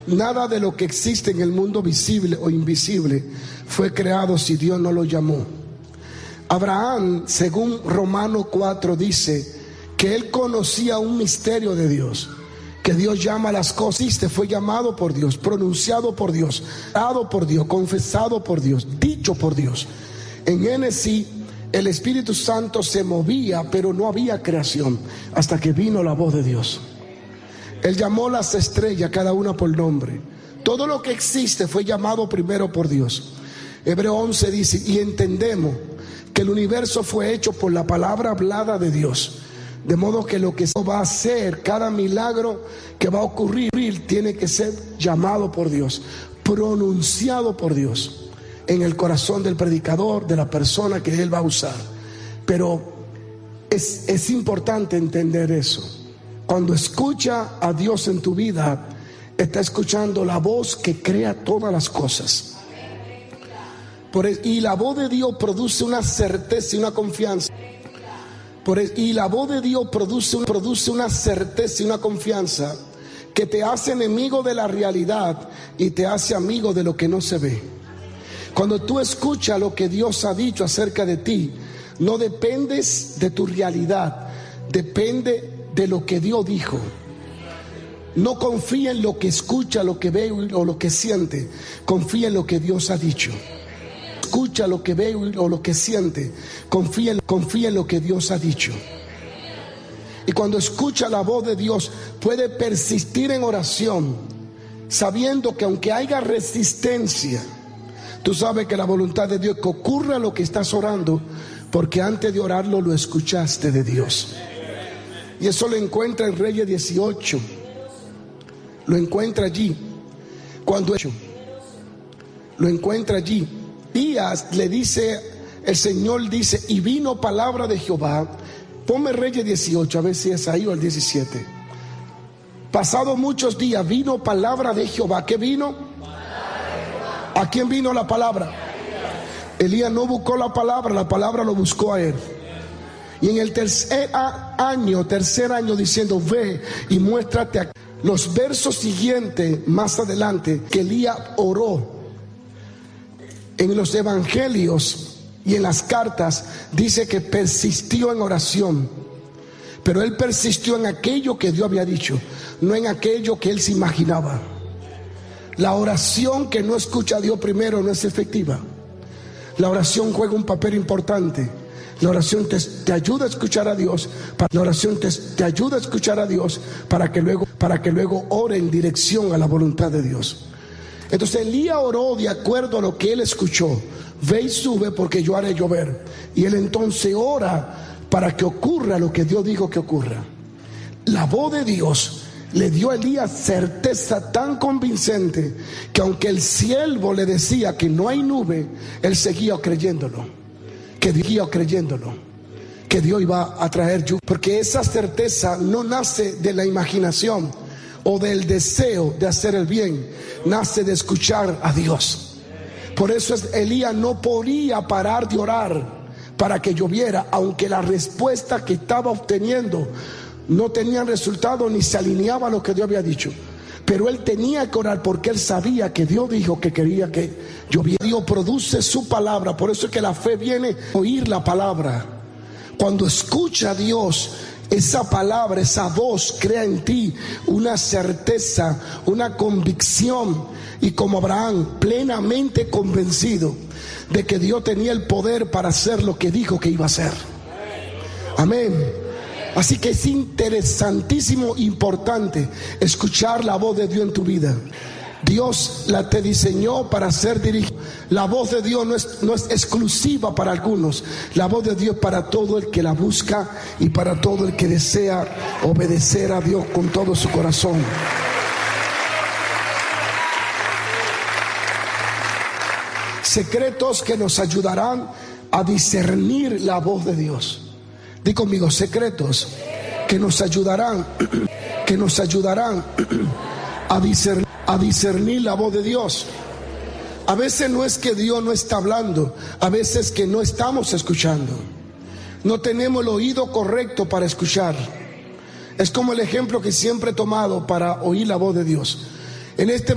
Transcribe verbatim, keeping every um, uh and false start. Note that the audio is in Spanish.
Nada de lo que existe en el mundo visible o invisible fue creado si Dios no lo llamó. Abraham, según Romanos cuatro, dice que él conocía un misterio de Dios, que Dios llama las cosas. Este fue llamado por Dios, pronunciado por Dios, dado por Dios, confesado por Dios, dicho por Dios. En Génesis el Espíritu Santo se movía, pero no había creación hasta que vino la voz de Dios. Él llamó las estrellas, cada una por nombre. Todo lo que existe fue llamado primero por Dios. Hebreo once dice: y entendemos que el universo fue hecho por la palabra hablada de Dios, de modo que lo que va a hacer, cada milagro que va a ocurrir, tiene que ser llamado por Dios, pronunciado por Dios en el corazón del predicador, de la persona que él va a usar. Pero es, es importante entender eso. Cuando escucha a Dios en tu vida, está escuchando la voz que crea todas las cosas. Por eso, y la voz de Dios produce una certeza y una confianza. Por eso, y la voz de Dios produce, produce una certeza y una confianza que te hace enemigo de la realidad y te hace amigo de lo que no se ve. Cuando tú escuchas lo que Dios ha dicho acerca de ti, no dependes de tu realidad, depende de lo que Dios dijo. No confía en lo que escucha, lo que ve o lo que siente. Confía en lo que Dios ha dicho. Escucha lo que ve o lo que siente. Confía en, confía en lo que Dios ha dicho. Y cuando escucha la voz de Dios, puede persistir en oración, sabiendo que aunque haya resistencia, tú sabes que la voluntad de Dios es que ocurra lo que estás orando, porque antes de orarlo lo escuchaste de Dios. Y eso lo encuentra en Reyes dieciocho. Lo encuentra allí. Cuando lo encuentra allí, Días le dice, el Señor dice: y vino palabra de Jehová. Ponme Reyes dieciocho, a ver si es ahí o el diecisiete. Pasado muchos días vino palabra de Jehová. ¿Qué vino? ¿A quién vino la palabra? Elías no buscó la palabra, la palabra lo buscó a él. Y en el tercer año, tercer año diciendo: ve y muéstrate aquí. Los versos siguientes, más adelante, que Elías oró. En los evangelios y en las cartas dice que persistió en oración. Pero él persistió en aquello que Dios había dicho, no en aquello que él se imaginaba. La oración que no escucha a Dios primero no es efectiva. La oración juega un papel importante. La oración te, te ayuda a escuchar a Dios. La oración te, te ayuda a escuchar a Dios para que luego, para que luego ore en dirección a la voluntad de Dios. Entonces Elías oró de acuerdo a lo que él escuchó. Ve y sube porque yo haré llover. Y él entonces ora para que ocurra lo que Dios dijo que ocurra. La voz de Dios le dio a Elías certeza tan convincente que aunque el siervo le decía que no hay nube, él seguía creyéndolo. Que seguía creyéndolo. Que Dios iba a traer lluvia. Porque esa certeza no nace de la imaginación o del deseo de hacer el bien, nace de escuchar a Dios. Por eso es, Elías no podía parar de orar para que lloviera, aunque la respuesta que estaba obteniendo no tenía resultado ni se alineaba a lo que Dios había dicho. Pero él tenía que orar porque él sabía que Dios dijo que quería que lloviera. Dios produce su palabra, por eso es que la fe viene a oír la palabra. Cuando escucha a Dios, esa palabra, esa voz crea en ti una certeza, una convicción. Y como Abraham, plenamente convencido de que Dios tenía el poder para hacer lo que dijo que iba a hacer. Amén. Así que es interesantísimo, importante escuchar la voz de Dios en tu vida. Dios la te diseñó para ser dirigido. La voz de Dios no es, no es exclusiva para algunos. La voz de Dios para todo el que la busca y para todo el que desea obedecer a Dios con todo su corazón. Secretos que nos ayudarán a discernir la voz de Dios. Di conmigo: secretos que nos ayudarán, que nos ayudarán a discernir, a discernir la voz de Dios. A veces no es que Dios no está hablando, a veces que no estamos escuchando. No tenemos el oído correcto para escuchar. Es como el ejemplo que siempre he tomado para oír la voz de Dios. En este